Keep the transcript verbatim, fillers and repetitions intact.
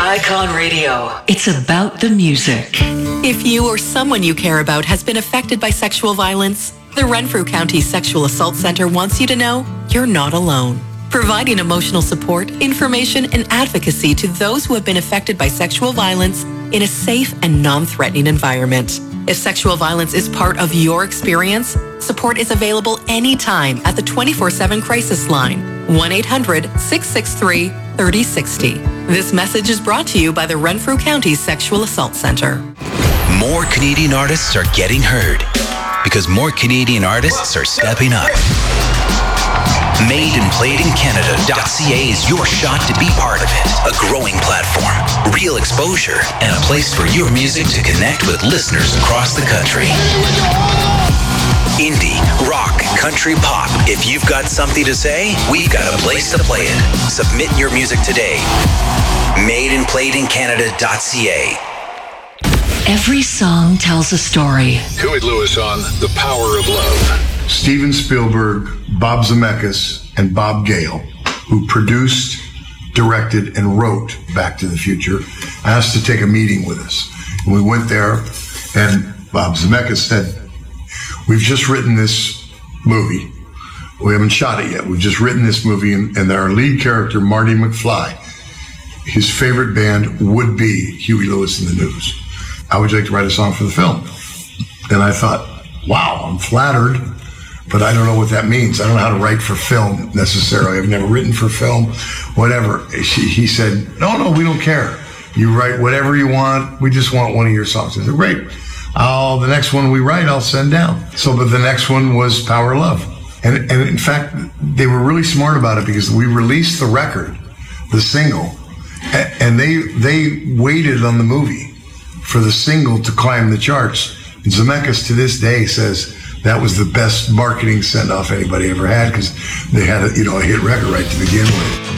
Icon Radio. It's about the music. If you or someone you care about has been affected by sexual violence, the Renfrew County Sexual Assault Center wants you to know you're not alone. Providing emotional support, information, and advocacy to those who have been affected by sexual violence in a safe and non-threatening environment. If sexual violence is part of your experience, support is available anytime at the twenty-four seven crisis line, one eight hundred, six six three, three zero six zero. This message is brought to you by the Renfrew County Sexual Assault Center. More Canadian artists are getting heard because more Canadian artists are stepping up. Made and Played in Canada dot C A is your shot to be part of it. A growing platform, real exposure, and a place for your music to connect with listeners across the country. Indie, rock, country, pop. If you've got something to say, we've got a place to play it. Submit your music today. Made and Played in Canada dot C A. Every song tells a story. Huey Lewis on The Power of Love. Steven Spielberg, Bob Zemeckis, and Bob Gale, who produced, directed, and wrote Back to the Future, asked to take a meeting with us. And we went there, and Bob Zemeckis said, "We've just written this movie. We haven't shot it yet. We've just written this movie, and, and our lead character, Marty McFly, his favorite band would be Huey Lewis and the News. How would you like to write a song for the film?" And I thought, wow, I'm flattered, but I don't know what that means. I don't know how to write for film necessarily. I've never written for film, whatever. She, he said, no, no, we don't care. You write whatever you want. We just want one of your songs. I said, great. I'll, the next one we write, I'll send down. So, but the next one was Power of Love. And, and in fact, they were really smart about it because we released the record, the single, and they they waited on the movie for the single to climb the charts. And Zemeckis to this day says that was the best marketing send-off anybody ever had because they had a, you know, a hit record right to begin with.